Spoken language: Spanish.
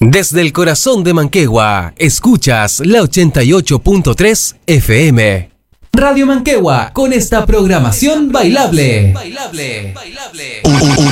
Desde el corazón de Manquehue, escuchas la 88.3 FM. Radio Manquehue, con esta programación bailable.